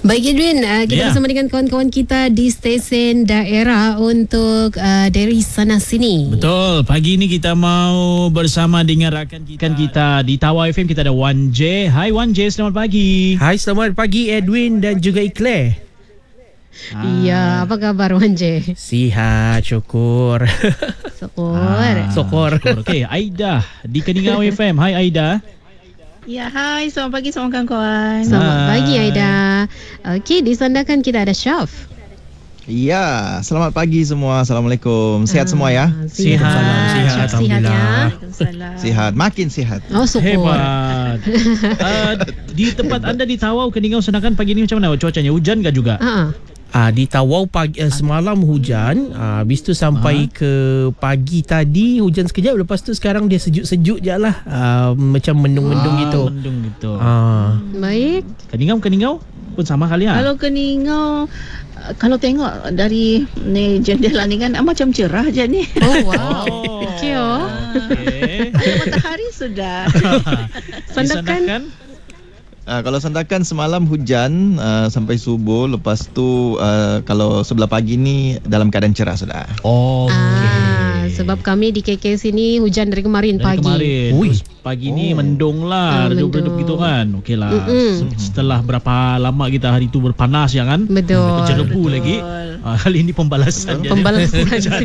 Baik Edwin, kita bersama dengan kawan-kawan kita di stesen daerah untuk dari sana sini. Betul, pagi ini kita mau bersama dengan rakan kita di Tawau FM. Kita ada Wan J. Hai Wan J, selamat pagi. Hai, selamat pagi Edwin dan juga Iclaire. Iya, apa kabar Wan J? Sihat, syukur. Syukur. Okey, Aida di Keningau FM. Hai Aida. Ya, hai. Selamat pagi semua kawan-kawan. Selamat pagi Aida. Okey, di sana kan kita ada Syaf. Ya, selamat pagi semua. Assalamualaikum. Sihat semua ya? Sihat. Syaf, sihat ya. Sihat, makin sihat. Oh, syukur. Hebat. Di tempat anda di Tawau Keningau sana kan pagi ini macam mana cuacanya? Hujan ke juga? Di Tawau pagi, semalam hujan, habis tu sampai ke pagi tadi hujan sekejap, lepas tu sekarang dia sejuk-sejuk je lah, macam mendung-mendung gitu. Mendung gitu. Baik. Keningau pun sama kali ya? Kalau Keningau, kalau tengok dari ni jendela ni kan macam cerah je ni. Oh, wow. Okey. Ada matahari sudah. Sandakan? Kalau Sandakan semalam hujan sampai subuh. Lepas tu kalau sebelah pagi ni dalam keadaan cerah sudah. Sebab kami di KK sini hujan dari kemarin pagi. Terus pagi ni mendung lah, redup-redup gitu kan. Okey lah. Setelah berapa lama kita hari tu berpanas ya kan? Betul. Berjerebu lagi. Kali ini pembalasan. Pembalasan.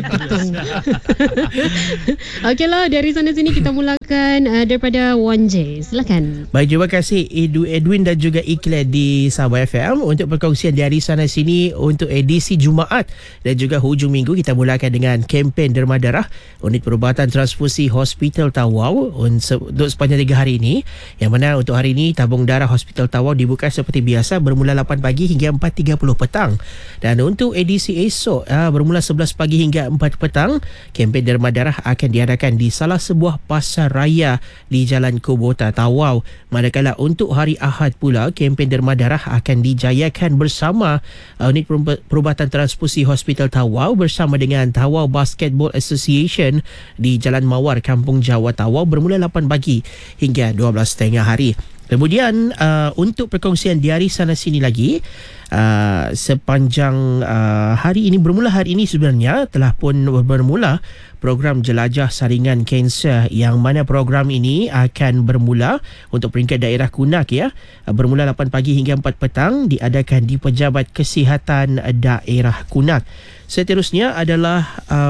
Okeylah, dari sana sini kita mulakan daripada Wan J. Silakan. Baik, terima kasih Edwin dan juga Iclaire di Sabah FM untuk perkongsian dari sana sini untuk edisi Jumaat dan juga hujung minggu. Kita mulakan dengan kempen derma darah Unit Perubatan Transfusi Hospital Tawau untuk sepanjang 3 hari ini, yang mana untuk hari ini tabung darah Hospital Tawau dibuka seperti biasa bermula 8 pagi hingga 4.30 petang, dan untuk edisi esok bermula 11 pagi hingga 4 petang, kempen derma darah akan diadakan di salah sebuah pasar raya di Jalan Kubota Tawau. Manakala untuk hari Ahad pula, kempen derma darah akan dijayakan bersama Unit Perubatan Transfusi Hospital Tawau bersama dengan Tawau Basketball Association di Jalan Mawar, Kampung Jawa Tawau bermula 8 pagi hingga 12.30 hari. Kemudian untuk perkongsian di hari sana sini lagi, sepanjang hari ini, bermula hari ini sebenarnya telah pun bermula program jelajah saringan kanser, yang mana program ini akan bermula untuk peringkat daerah Kunak bermula 8 pagi hingga 4 petang, diadakan di Pejabat Kesihatan Daerah Kunak. Seterusnya adalah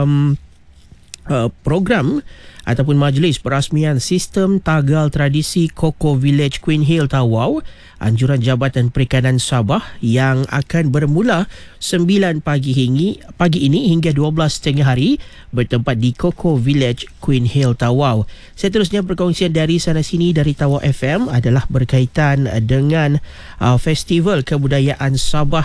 program ataupun majlis perasmian sistem tagal tradisi Koko Village Queen Hill Tawau, anjuran Jabatan Perikanan Sabah, yang akan bermula 9 pagi ini hingga 12.30 hari bertempat di Koko Village Queen Hill Tawau. Seterusnya perkongsian dari sana sini dari Tawau FM adalah berkaitan dengan festival kebudayaan Sabah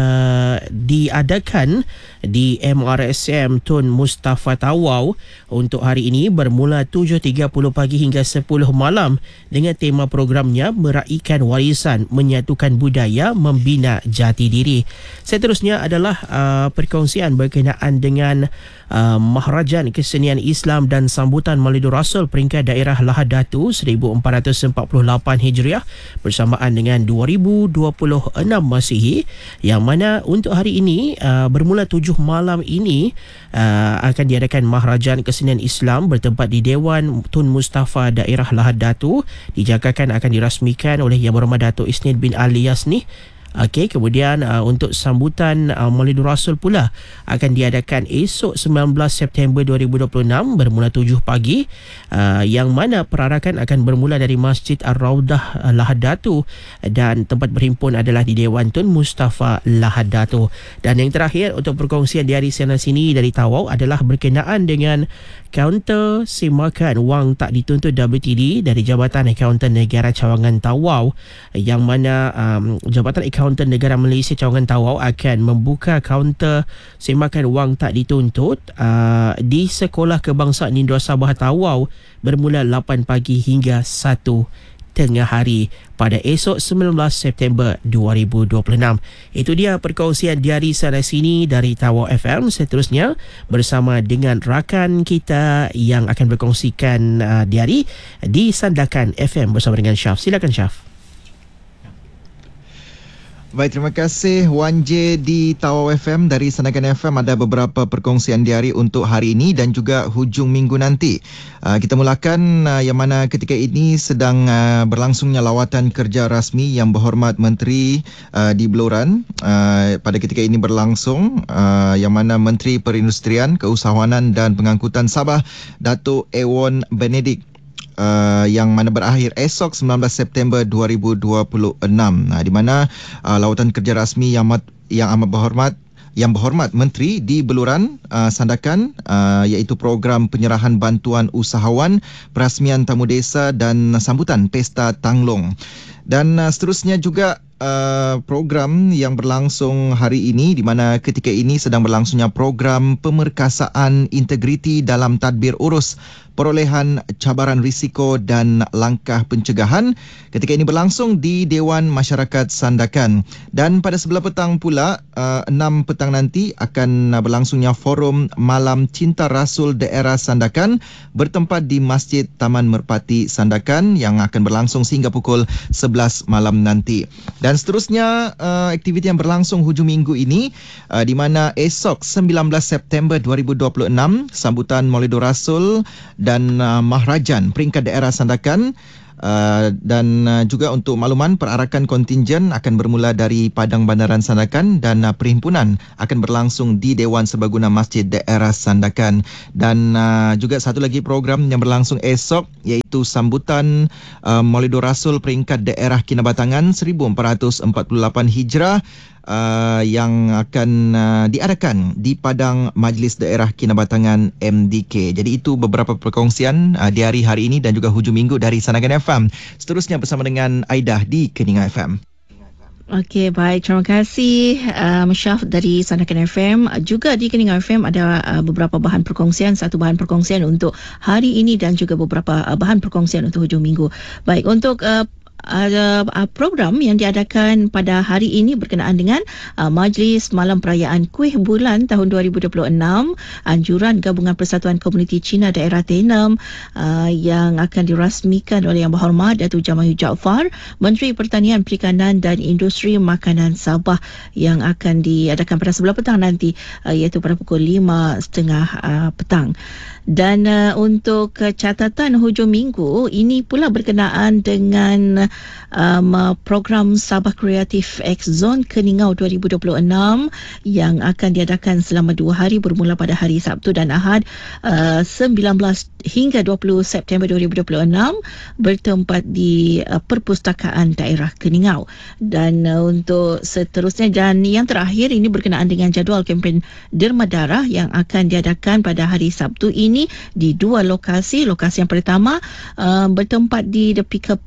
diadakan di MRSM Tun Mustafa Tawau untuk hari ini bermula 7.30 pagi hingga 10 malam dengan tema programnya meraikan warisan, menyatukan budaya, membina jati diri. Seterusnya adalah perkongsian berkenaan dengan Maharajan Kesenian Islam dan Sambutan Maulidur Rasul peringkat daerah Lahad Datu 1448 Hijriah bersamaan dengan 2026 Masihi, yang mana untuk hari ini bermula 7 malam ini akan diadakan Maharajan Kesenian Islam bertempat di Dewan Tun Mustafa daerah Lahad Datu, dijangkakan akan dirasmikan oleh Yang Berhormat Datuk Isnin bin Ali Yasni. Okey, kemudian untuk sambutan Maulidur Rasul pula akan diadakan esok 19 September 2026 bermula 7 pagi, yang mana perarakan akan bermula dari Masjid Ar-Raudah Lahad Datu dan tempat berhimpun adalah di Dewan Tun Mustafa Lahad Datu. Dan yang terakhir untuk perkongsian di hari sana sini dari Tawau adalah berkenaan dengan kaunter semakan wang tak dituntut WTD dari Jabatan Akaunten Negara Cawangan Tawau, yang mana Jabatan Akaunten Negara Malaysia Cawangan Tawau akan membuka kaunter semakan wang tak dituntut di Sekolah Kebangsaan Indra Sabah Tawau bermula 8 pagi hingga 1:30 hari pada esok 19 September 2026. Itu dia perkongsian di hari sana sini dari Tawau FM. Seterusnya bersama dengan rakan kita yang akan berkongsikan di hari di Sandakan FM bersama dengan Syaf. Silakan Syaf. Baik, terima kasih Wan J di Tawau FM. Dari Sandakan FM ada beberapa perkongsian diari untuk hari ini dan juga hujung minggu nanti. Kita mulakan yang mana ketika ini sedang berlangsungnya lawatan kerja rasmi Yang Berhormat Menteri di Beluran. Pada ketika ini berlangsung yang mana Menteri Perindustrian, Keusahawanan dan Pengangkutan Sabah, Datuk Ewon Benedict, yang mana berakhir esok 19 September 2026, di mana lawatan kerja rasmi yang amat berhormat Yang Berhormat Menteri di Beluran Sandakan, iaitu program penyerahan bantuan usahawan, perasmian tamu desa dan sambutan Pesta Tanglong. Dan seterusnya juga program yang berlangsung hari ini, di mana ketika ini sedang berlangsungnya program pemerkasaan integriti dalam tadbir urus perolehan cabaran risiko dan langkah pencegahan. Ketika ini berlangsung di Dewan Masyarakat Sandakan. Dan pada sebelah petang pula, 6 petang nanti akan berlangsungnya forum Malam Cinta Rasul Daerah Sandakan bertempat di Masjid Taman Merpati Sandakan yang akan berlangsung sehingga pukul 11 malam nanti. Dan seterusnya aktiviti yang berlangsung hujung minggu ini, di mana esok 19 September 2026 sambutan Maulidur Rasul dan Mahrajan peringkat daerah Sandakan. Dan juga untuk makluman, perarakan kontingen akan bermula dari Padang Bandaran Sandakan dan perhimpunan akan berlangsung di Dewan Serbaguna Masjid Daerah Sandakan. Dan juga satu lagi program yang berlangsung esok, iaitu sambutan Maulidur Rasul peringkat daerah Kinabatangan 1448 Hijrah, yang akan diadakan di Padang Majlis Daerah Kinabatangan MDK. Jadi itu beberapa perkongsian di hari ini dan juga hujung minggu dari Sandakan FM. Seterusnya bersama dengan Aidah di Keninga FM. Okey, baik. Terima kasih Syaf dari Sandakan FM. Juga di Keninga FM ada beberapa bahan perkongsian. Satu bahan perkongsian untuk hari ini dan juga beberapa bahan perkongsian untuk hujung minggu. Baik, untuk program yang diadakan pada hari ini berkenaan dengan Majlis Malam Perayaan Kuih Bulan tahun 2026, anjuran Gabungan Persatuan Komuniti Cina Daerah Tenem, yang akan dirasmikan oleh Yang Berhormat Datuk Jamayu Jaafar, Menteri Pertanian, Perikanan dan Industri Makanan Sabah, yang akan diadakan pada sebelah petang nanti, iaitu pada pukul 5.30 petang. Dan untuk catatan hujung minggu ini pula berkenaan dengan program Sabah Kreatif X Zone Keningau 2026 yang akan diadakan selama 2 hari bermula pada hari Sabtu dan Ahad 19 hingga 20 September 2026 bertempat di Perpustakaan Daerah Keningau. Dan untuk seterusnya dan yang terakhir ini berkenaan dengan jadual kempen derma darah yang akan diadakan pada hari Sabtu ini di 2 lokasi. Lokasi yang pertama bertempat di The Pickup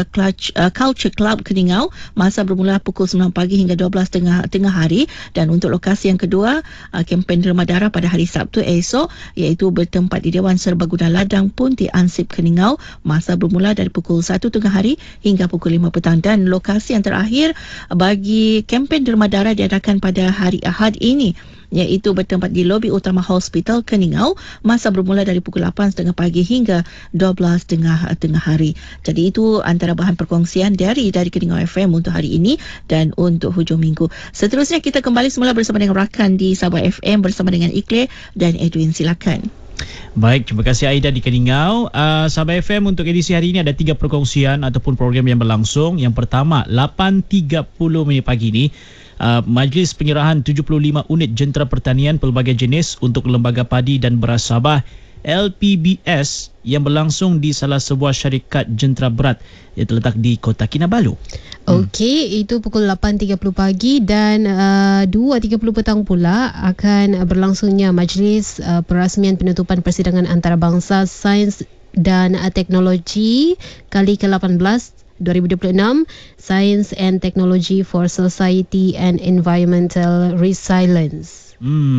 Culture Club Keningau, masa bermula pukul 9 pagi hingga 12 tengah hari. Dan untuk lokasi yang kedua, kempen derma darah pada hari Sabtu esok, iaitu bertempat di Dewan Serbaguna Ladang Punti Ansip Keningau, masa bermula dari pukul 1 tengah hari hingga pukul 5 petang. Dan lokasi yang terakhir bagi kempen derma darah diadakan pada hari Ahad ini, iaitu bertempat di lobi utama Hospital Keningau, masa bermula dari pukul 8.30 pagi hingga 12 tengah hari. Jadi itu antara bahan perkongsian dari Keningau FM untuk hari ini dan untuk hujung minggu. Seterusnya kita kembali semula bersama dengan rakan di Sabah FM bersama dengan Ikhlas dan Edwin. Silakan. Baik, terima kasih Aida di Keningau. Sabah FM untuk edisi hari ini ada 3 perkongsian ataupun program yang berlangsung. Yang pertama, 8.30 minit pagi ini, Majlis Penyerahan 75 unit jentera pertanian pelbagai jenis untuk Lembaga Padi dan Beras Sabah LPBS yang berlangsung di salah sebuah syarikat jentera berat yang terletak di Kota Kinabalu. Okey, itu pukul 8.30 pagi dan 2.30 petang pula akan berlangsungnya Majlis Perasmian Penutupan Persidangan Antarabangsa Sains dan Teknologi kali ke-18 2026, Science and Technology for Society and Environmental Resilience.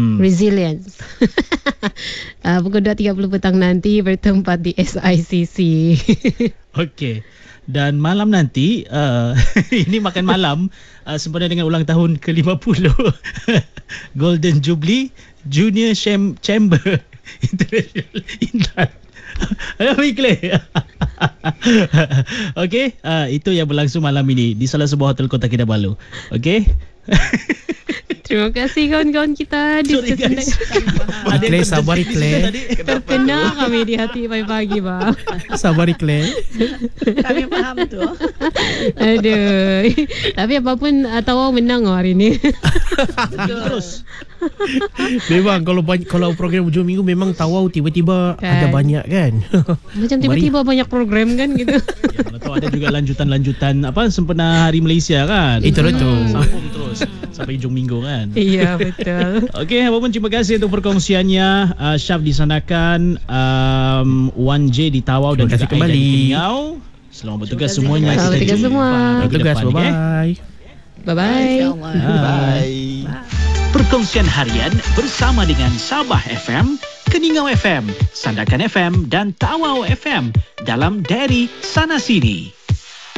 Pukul 2.30 petang nanti bertempat di SICC. Okey. Dan malam nanti ini makan malam sempena dengan ulang tahun ke-50 Golden Jubilee Junior Chamber International Baik, Clay. Okey, itu yang berlangsung malam ini di salah sebuah hotel Kota Kinabalu. Okey. Terima kasih kawan-kawan kita di Sorry, guys. Clay, sabar Clay. terkena kami di hati pagi-pagi, bang. Sabar Clay. Kami faham tu. Aduh. Tapi apapun Tawau menang hari ni. Terus. Memang kalau program hujung minggu memang Tawau tiba-tiba Kan. ada banyak kan. Macam tiba-tiba banyak program kan gitu. Ya, kalau tahu ada juga lanjutan sempena Hari Malaysia kan. Itu betul. Sambung terus sampai hujung minggu kan. Iya, betul. Okey, apapun terima kasih untuk perkongsiannya. Syaf di Sanakan, Wan J di Tawau dan Terima juga kasih kembali. Aida di Kingau. Selamat bertugas semuanya. Selamat Kita bertugas jumpa semua. minggu Bertugas, depan, okey? bye-bye. Bye-bye. Bye. Perkongsian harian bersama dengan Sabah FM, Keningau FM, Sandakan FM dan Tawau FM dalam Dari Sana Sini.